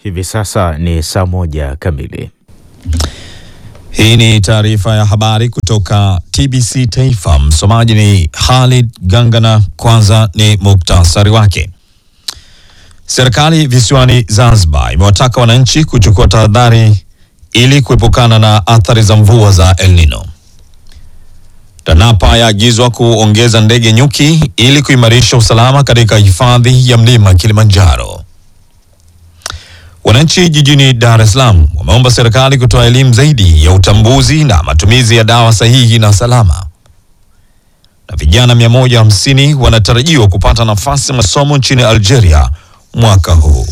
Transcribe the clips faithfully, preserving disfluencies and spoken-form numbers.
Hivi sasa ni saa moja kamili. Hii ni taarifa ya habari kutoka T B C Taifa. Msomaji ni Khalid Gangana. Kwanza ni muktasari wake. Serikali visiwani Zanzibar imewataka wananchi kuchukua tahadhari ili kuepukana na athari za mvua za El Nino. TANAPA yaagizwa kuongeza ndege nyuki ili kuimarisha usalama katika hifadhi ya mlima Kilimanjaro. Wananchi jijini Dar es Salaam wameomba serikali kutoa elimu zaidi ya utambuzi na matumizi ya dawa sahihi na salama. Na vijana mia moja hamsini wanatarajiwa kupata nafasi ya masomo nchini Algeria mwaka huu.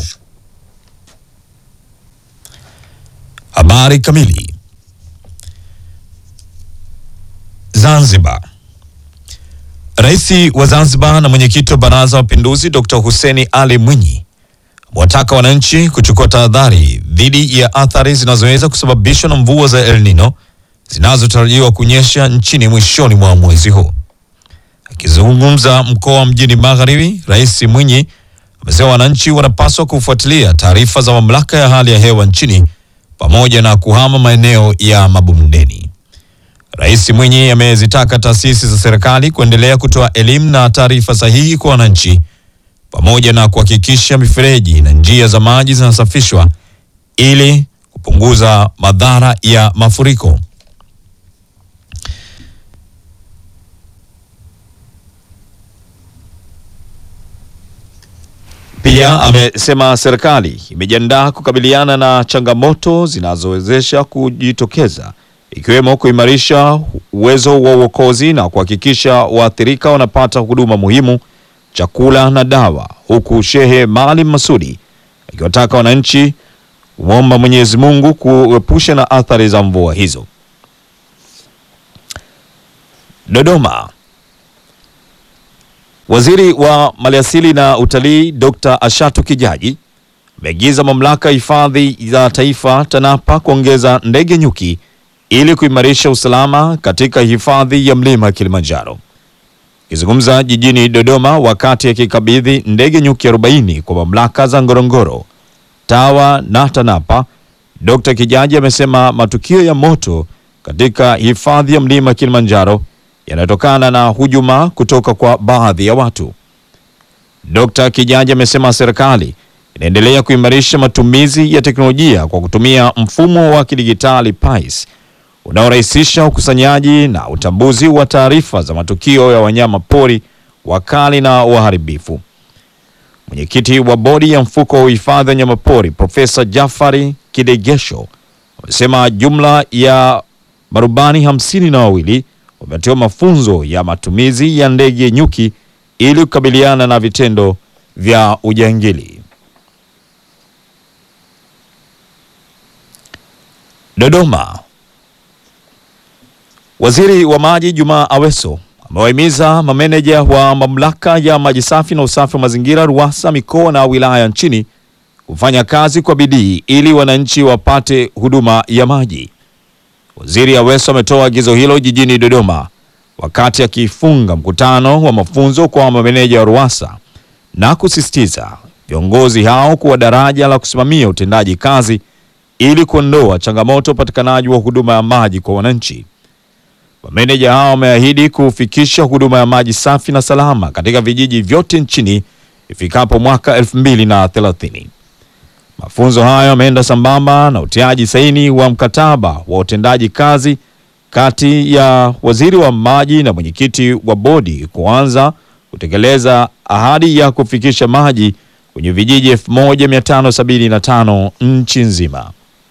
Habari kamili. Zanzibar. Rais wa Zanzibar na mwenyekiti wa Baraza la Mapinduzi Dokta Hussein Ali Mwinyi wataka wananchi kuchukua tahadhari dhidi ya athari zinazoweza kusababishwa na mvua za El Nino zinazotarajiwa kunyesha nchini mwishoni mwa mwezi huu. Akizungumza mkoa mjini Magharibi, Rais Mwinyi amesema wananchi wanapaswa kufuatilia taarifa za mamlaka ya hali ya hewa nchini pamoja na kuhama maeneo ya mabondeni. Rais Mwinyi amezitaka taasisi za serikali kuendelea kutoa elimu na taarifa sahihi kwa wananchi pamoja na kuhakikisha mifereji na njia za maji zinasafishwa ili kupunguza madhara ya mafuriko. Pia amesema serikali imejiandaa kukabiliana na changamoto zinazowezesha kujitokeza, ikiwemo kuimarisha uwezo wa uokozi na kuhakikisha waathirika wanapata huduma muhimu, chakula na dawa, huku Shehe Maalim Masudi akiwataka wananchi kuomba Mwenyezi Mungu kuepusha na athari za mvua hizo. Dodoma. Waziri wa Maliasili na Utalii Dokta Ashatu Kijaji ameagiza mamlaka hifadhi za taifa TANAPA kuongeza ndege nyuki ili kuimarisha usalama katika hifadhi ya mlima Kilimanjaro. Akizungumza jijini Dodoma wakati akikabidhi ndege nyuki arobaini kwa mamlaka za Ngorongoro, TAWA na TANAPA, Dokta Kijaji amesema matukio ya moto katika hifadhi ya mlima Kilimanjaro yanatokana na hujuma kutoka kwa baadhi ya watu. Dokta Kijaji amesema serikali inaendelea kuimarisha matumizi ya teknolojia kwa kutumia mfumo wa kidigitali P A I S unaorahisisha ukusanyaji na utambuzi wa taarifa za matukio ya wanyama pori wakali na waharibifu. Mwenyekiti wa bodi ya mfuko wa uhifadhi wa wanyama pori Profesa Jafari Kidegesho amesema jumla ya marubani hamsini na wawili wametiwa mafunzo ya matumizi ya ndege nyuki ili kukabiliana na vitendo vya ujangili. Dodoma. Waziri wa Maji Juma Aweso amewahimiza mameneja wa mamlaka ya maji safi na usafi wa mazingira RUWASA mikoa na wilaya nchini kufanya kazi kwa bidii ili wananchi wapate huduma ya maji. Waziri Aweso ametoa agizo hilo jijini Dodoma wakati akifunga mkutano wa mafunzo kwa mameneja wa RUWASA na kusisitiza viongozi hao kuwa daraja la kusimamia utendaji kazi ili kuondoa changamoto upatikanaji wa huduma ya maji kwa wananchi. Mameneja hao wameahidi kufikisha huduma ya maji safi na salama katika vijiji vyote nchini ifikapo mwaka elfu mbili na thelathini. Mafunzo hayo yameenda sambamba na utiaji saini wa mkataba wa utendaji kazi kati ya waziri wa maji na mwenyekiti wa bodi kuanza kutekeleza ahadi ya kufikisha maji kwenye vijiji elfu moja mia tano sabini na tano nchi nzima.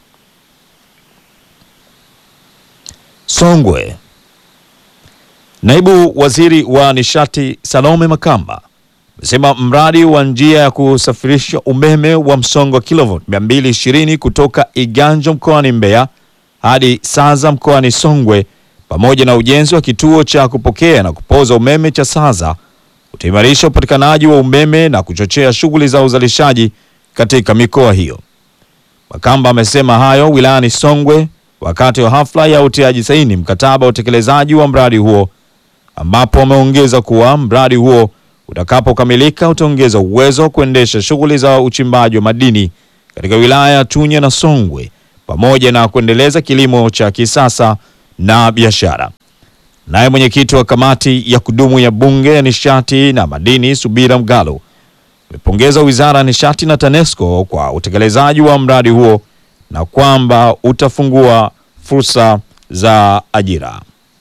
Songwe. Naibu waziri wa nishati Salome Makamba amesema mradi wa njia ya kusafirisha umeme wa msongo wa kilovolt mia mbili ishirini kutoka Iganjo mkoani Mbeya hadi Saza mkoani Songwe pamoja na ujenzi wa kituo cha kupokea na kupoza umeme cha Saza utaimarisha upatikanaji wa umeme na kuchochea shughuli za uzalishaji katika mikoa hiyo. Makamba amesema hayo wilayani Songwe wakati wa hafla ya utiaji saini mkataba wa utekelezaji wa mradi huo, ambapo wameongeza kuwa mradi huo utakapokamilika utaongeza uwezo wa kuendesha shughuli za uchimbaji wa madini katika wilaya ya Chunya na Songwe, pamoja na kuendeleza kilimo cha kisasa na biashara. Naye mwenyekiti wa kamati ya kudumu ya Bunge ya nishati na madini Subira Mgalo amepongeza Wizara ya Nishati na TANESCO kwa utekelezaji wa mradi huo na kwamba utafungua fursa za ajira.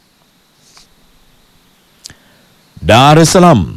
Dar es Salaam.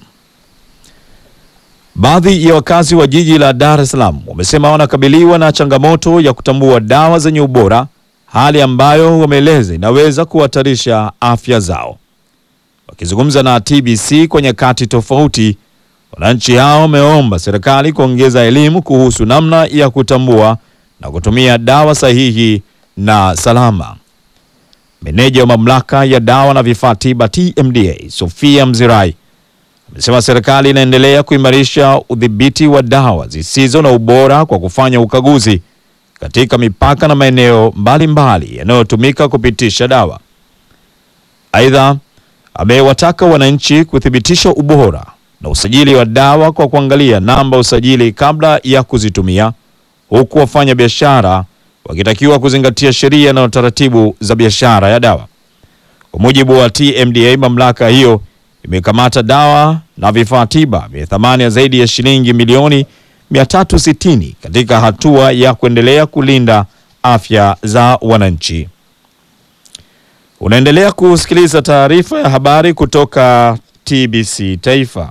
Baadhi ya wakazi wa jiji la Dar es Salaam wamesema wanakabiliwa na changamoto ya kutambua dawa zenye ubora, hali ambayo wameeleza inaweza kuhatarisha afya zao. Wakizungumza na T B C kwa nyakati tofauti, wananchi hao wameomba serikali kuongeza elimu kuhusu namna ya kutambua na kutumia dawa sahihi na salama. Meneja wa mamlaka ya dawa na vifaa tiba T M D A, Sofia Mzirai, amesema serikali inaendelea kuimarisha udhibiti wa dawa zisizo na ubora kwa kufanya ukaguzi katika mipaka na maeneo mbalimbali yanayotumika kupitisha dawa. Aidha, amewataka wananchi kuthibitisha ubora na usajili wa dawa kwa kuangalia namba usajili kabla ya kuzitumia, huku wafanya biashara wakitakiwa kuzingatia sheria na taratibu za biashara ya dawa. Kwa mujibu wa T M D A, mamlaka hiyo imekamata dawa na vifaa tiba vya thamani ya zaidi ya shilingi milioni mia tatu sitini katika hatua ya kuendelea kulinda afya za wananchi. Unaendelea kusikiliza taarifa ya habari kutoka T B C Taifa.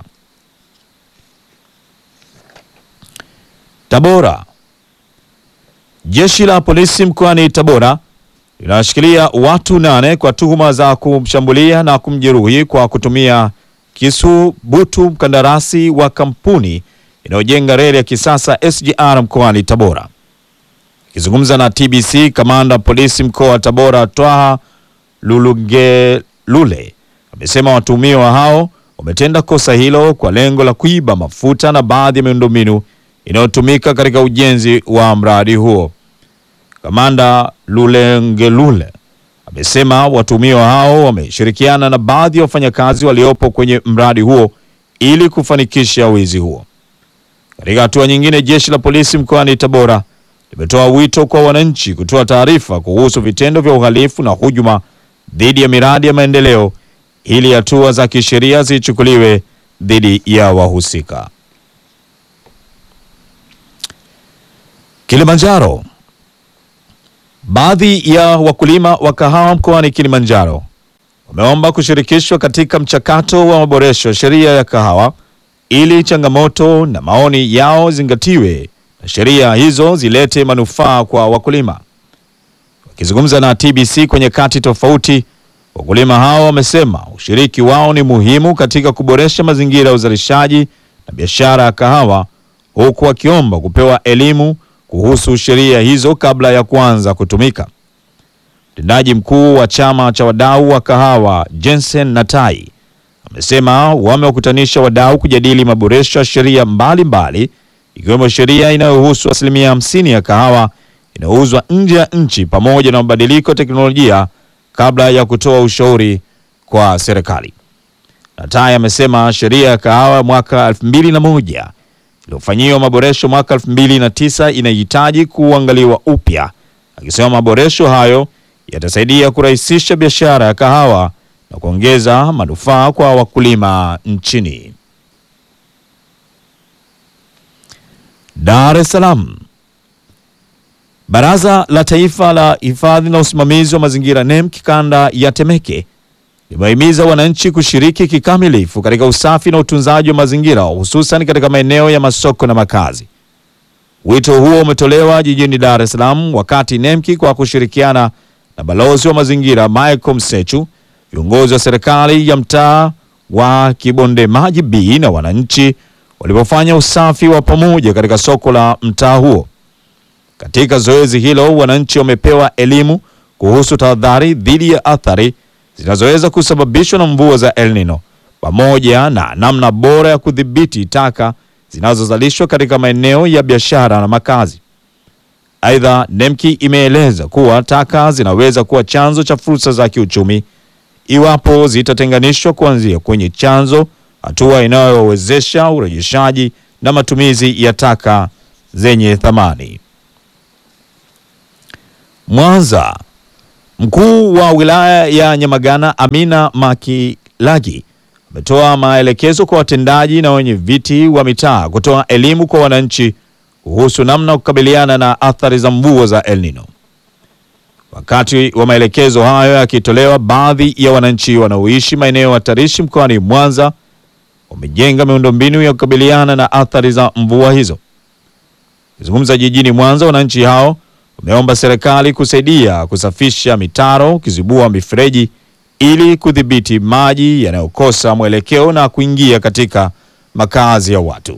Tabora. Jeshi la polisi mkoani Tabora linashikilia watu nane kwa tuhuma za kumshambulia na kumjeruhi kwa kutumia kisu butu mkandarasi wa kampuni inayojenga reli ya kisasa S G R mkoani Tabora. Akizungumza na T B C, kamanda polisi mkoa wa Tabora Twaha Lulungelule amesema watuhumiwa hao wametenda kosa hilo kwa lengo la kuiba mafuta na baadhi ya miundombinu inayotumika katika ujenzi wa mradi huo. Kamanda Lulungelule amesema watuhumiwa hao wameshirikiana na baadhi ya wafanyakazi waliopo kwenye mradi huo ili kufanikisha wizi huo. Katika hatua nyingine, jeshi la polisi mkoani Tabora limetoa wito kwa wananchi kutoa taarifa kuhusu vitendo vya uhalifu na hujuma dhidi ya miradi ya maendeleo ili hatua za kisheria zichukuliwe dhidi ya wahusika. Kilimanjaro. Baadhi ya wakulima wa kahawa mkoani Kilimanjaro wameomba kushirikishwa katika mchakato wa maboresho sheria ya kahawa ili changamoto na maoni yao zingatiwe na sheria hizo zilete manufaa kwa wakulima. Wakizungumza na T B C kwenye kati tofauti, wakulima hao wamesema ushiriki wao ni muhimu katika kuboresha mazingira ya uzalishaji na biashara ya kahawa, huku wakiomba kupewa elimu kuhusu sheria hizo kabla ya kuanza kutumika. Mtendaji mkuu wa chama cha wadau wa kahawa Jensen Natai amesema wamewakutanisha wadau kujadili maboresho ya sheria mbalimbali, ikiwemo sheria inayohusu asilimia hamsini ya kahawa inayouzwa nje ya nchi pamoja na mabadiliko ya teknolojia kabla ya kutoa ushauri kwa serikali. Natai amesema sheria ya kahawa mwaka elfu mbili na moja iliyofanyiwa maboresho mwaka elfu mbili na tisa inahitaji kuangaliwa upya, akisema maboresho hayo yatasaidia kurahisisha biashara ya kahawa na kuongeza manufaa kwa wakulima nchini. Dar es Salaam. Baraza la Taifa la Hifadhi na Usimamizi wa Mazingira N E M kikanda ya Temeke limehimiza wananchi kushiriki kikamilifu katika usafi na utunzaji wa mazingira, hususan katika maeneo ya masoko na makazi. Wito huo umetolewa jijini Dar es Salaam wakati N E M K kwa kushirikiana na balozi wa mazingira Michael Msechu, viongozi wa serikali ya mtaa wa Kibonde Maji B na wananchi walipofanya usafi wa pamoja katika soko la mtaa huo. Katika zoezi hilo, wananchi wamepewa elimu kuhusu tahadhari dhidi ya athari zinazoweza kusababishwa na mvua za El Nino pamoja na namna bora ya kudhibiti taka zinazozalishwa katika maeneo ya biashara na makazi. Aidha, N E M K imeeleza kuwa taka zinaweza kuwa chanzo cha fursa za kiuchumi iwapo zitatenganishwa kuanzia kwenye chanzo, hatua inayowezesha urejeshaji na matumizi ya taka zenye thamani. Mwanza. Mkuu wa wilaya ya Nyamagana Amina Makilagi ametoa maelekezo kwa watendaji na wenye viti wa mitaa kutoa elimu kwa wananchi kuhusu namna ya kukabiliana na athari za mvua za El Nino. Wakati wa maelekezo hayo yakitolewa, baadhi ya wananchi wanaoishi maeneo hatarishi mkoani Mwanza wamejenga miundombinu ya kukabiliana na athari za mvua hizo. Kizungumza jijini Mwanza, wananchi hao wameomba serikali kusaidia kusafisha mitaro, kuzibua mifereji ili kudhibiti maji yanayokosa mwelekeo na kuingia katika makazi ya watu.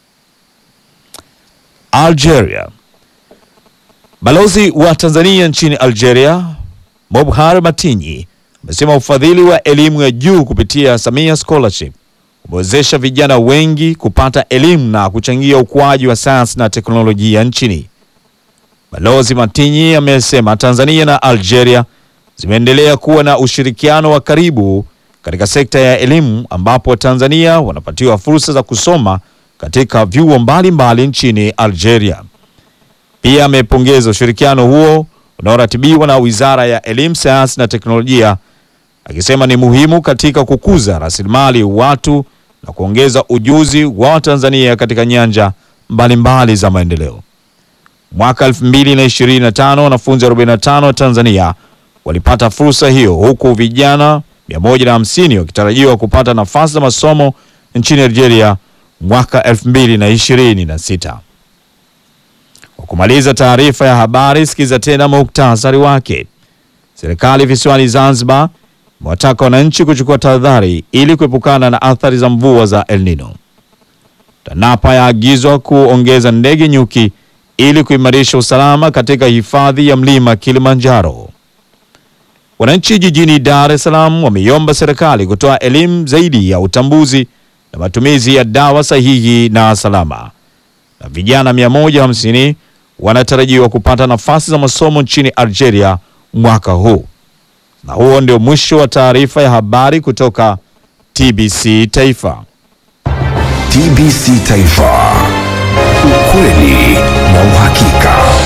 Algeria. Balozi wa Tanzania nchini Algeria, Mobhar Matinyi, amesema ufadhili wa elimu ya juu kupitia Samia Scholarship umewezesha vijana wengi kupata elimu na kuchangia ukuaji wa sayansi na teknolojia nchini. Balozi Matinyi amesema Tanzania na Algeria zimeendelea kuwa na ushirikiano wa karibu katika sekta ya elimu, ambapo Tanzania wanapatiwa fursa za kusoma katika vyuo mbalimbali nchini Algeria. Pia amepongeza ushirikiano huo unaoratibiwa na Wizara ya Elimu, Sayansi na Teknolojia, akisema ni muhimu katika kukuza rasilimali watu na kuongeza ujuzi wa Tanzania katika nyanja mbalimbali za maendeleo. Mwaka elfu mbili ishirini na tano wanafunzi arobaini na tano wa Tanzania walipata fursa hiyo, huku vijana mia moja hamsini wakitarajiwa kupata nafasi za masomo nchini Algeria mwaka elfu mbili ishirini na sita. Kwa kumaliza taarifa ya habari, sikiza tena muktasari wake. Serikali visiwani Zanzibar imewataka wananchi kuchukua tahadhari ili kuepukana na athari za mvua za El Nino. TANAPA yaagizwa kuongeza ndege nyuki ili kuimarisha usalama katika hifadhi ya mlima Kilimanjaro. Wananchi jijini Dar es Salaam wameiomba serikali kutoa elimu zaidi ya utambuzi na matumizi ya dawa sahihi na salama. Na vijana mia moja hamsini wanatarajiwa kupata nafasi za masomo nchini Algeria mwaka huu. Na huo ndio mwisho wa taarifa ya habari kutoka T B C Taifa. T B C Taifa. Ukweli na uhakika.